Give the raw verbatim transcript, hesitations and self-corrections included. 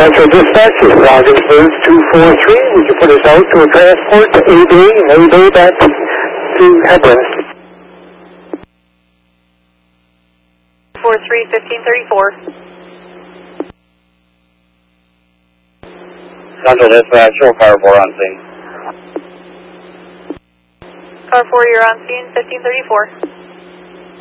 Central Dispatch is Loggins Blues two four three. Would you put us out to a transport to A Bay and A Bay back to Hebron? four three, fifteen thirty-four. Central Dispatch, show car four on scene. Car four, you're on scene, fifteen thirty-four.